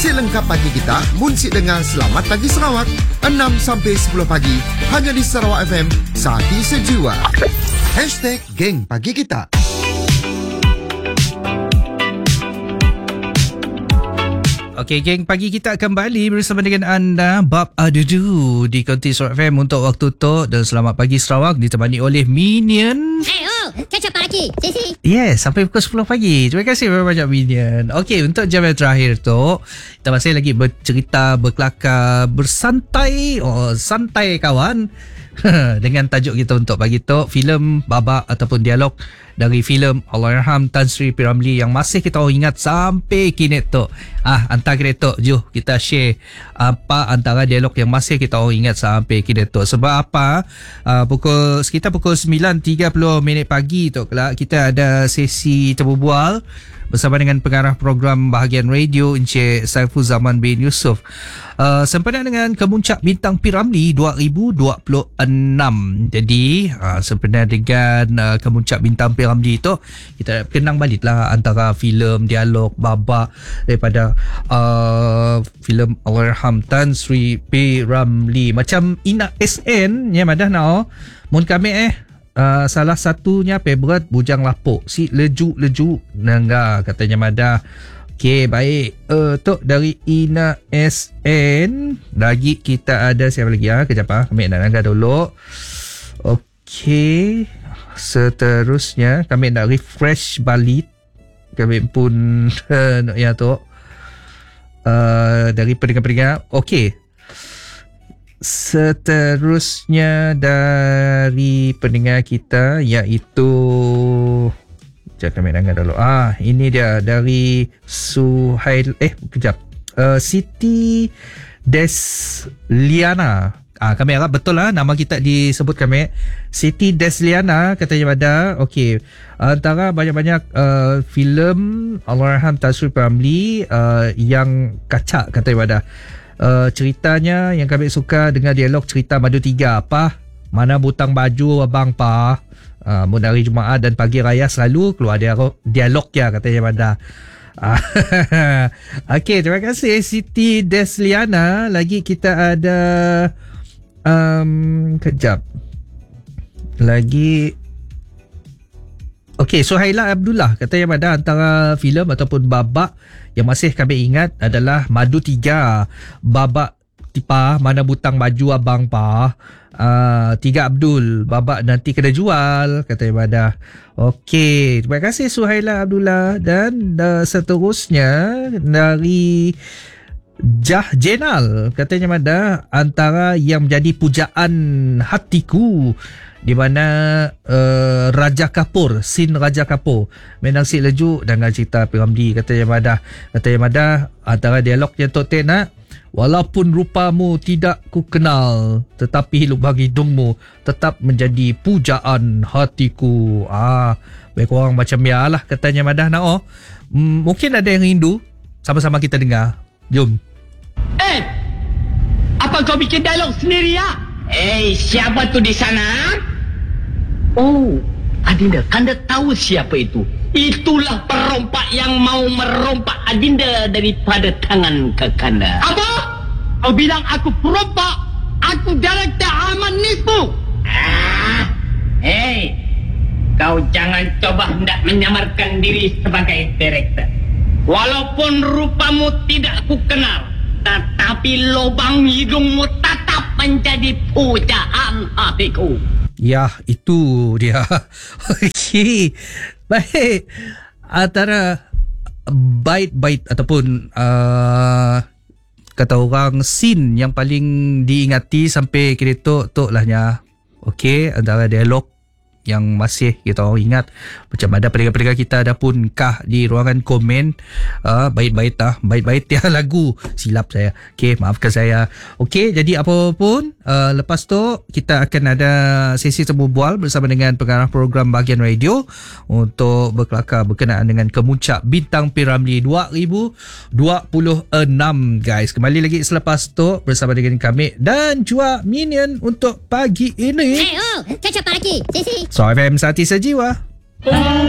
Selengkap pagi kita, munsik dengar Selamat Pagi Sarawak 6 sampai 10 pagi hanya di Sarawak FM, Sati Sejiwa. #Geng Pagi Kita. Okey, geng, pagi kita kembali bersama dengan anda Bab Adudu di Konti Sarawak FM untuk waktu tu. Dan Selamat Pagi Sarawak ditemani oleh Minion. Catch up pagi, Sisi. Yes, sampai pukul 10 pagi. Terima kasih banyak Minion. Okey, untuk jam yang terakhir tu kita masih lagi bercerita, berkelakar, bersantai. Santai kawan. Dengan tajuk kita untuk pagi tu, filem babak ataupun dialog dari filem Allahyarham Tan Sri P. Ramlee yang masih kita ingat sampai kini tu. Hantar kita tu, jom kita share apa antara dialog yang masih kita ingat sampai kini tu. Sebab apa? Sekitar pukul 9.30 pagi tu kelak kita ada sesi terbual bersama dengan pengarah program bahagian radio Encik Saiful Zaman bin Yusof sempena dengan Kemuncak Bintang P. Ramlee 2026. Jadi sempena dengan Kemuncak Bintang P. Ramlee tu, kita kenang baliklah antara filem, dialog, babak daripada filem Allahyarham Tan Sri P. Ramlee. Macam Ina SN ya madah nao mun kami salah satunya favorite Bujang Lapuk si leju nangga katanya madah. Okey, baik. Tok dari Ina SN. Lagi kita ada siapa lagi kejap kami nak nangga dulu. Okey, seterusnya kami nak refresh balik. Kami pun ya tu dari pendengar-pendengar. Okey, seterusnya dari pendengar kita iaitu kami dengar dulu. Ini dia dari Suhail Siti Desliana. Kami harap betul nama kita disebut kami. Siti Desliana katanya pada. Okey. Antara banyak-banyak filem Allahyarham Tan Sri P. Ramlee yang kacak katanya pada. Ceritanya yang kami suka dengan dialog cerita Madu 3 apa? Mana butang baju abang pa? Mun hari Jumaat dan pagi raya selalu keluar dialog ya katanya pada. Okey, terima kasih Siti Desliana. Lagi kita ada kejap. Lagi Okey, Suhaila Abdullah katanya pada antara filem ataupun babak yang masih kami ingat adalah Madu 3. Babak tipa mana butang baju abang pa. 3 Abdul, babak nanti kena jual katanya pada. Okey, terima kasih Suhaila Abdullah. Dan seterusnya dari Jah Jenal katanya pada antara yang menjadi pujaan hatiku di mana Raja Kapur, Sin Raja Kapur memang si leju dengan cerita P. Ramlee katanya pada antara dialognya Tok Tek nak, walaupun rupamu tidak ku kenal tetapi lubang hidungmu tetap menjadi pujaan hatiku. Baik orang macam ya lah katanya madah nak. Mungkin ada yang rindu. Sama-sama kita dengar. Jom. Apa kau bikin dialog sendiri ya? Siapa tu di sana? Oh, Adinda, Kanda tahu siapa itu? Itulah perompak yang mau merompak Adinda daripada tangan ke Kanda. Apa? Kau bilang aku perompak? Aku Direktur Aman Nisbu. Kau jangan coba hendak menyamarkan diri sebagai direktur. Walaupun rupamu tidak ku kenal, tetapi lubang hidungmu tetap menjadi pujaan hatiku. Ya, itu dia. Okey. Baik. Antara bait-bait ataupun kata orang scene yang paling diingati sampai kira tok lahnya. Okey, antara dialog yang masih kita orang ingat. Macam ada pendengar-pendengar kita ada pun kah di ruangan komen bait-bait ya lagu. Silap saya. Okey, maafkan saya. Okey, jadi apa pun lepas tu kita akan ada sesi terbual bersama dengan pengarah program bahagian radio untuk berkelakar berkenaan dengan Kemuncak Bintang P. Ramlee 2026 guys. Kembali lagi selepas tu bersama dengan kami dan juga Minion untuk pagi ini. Catch up pagi, Sisi. So FM Sati Sejiwa.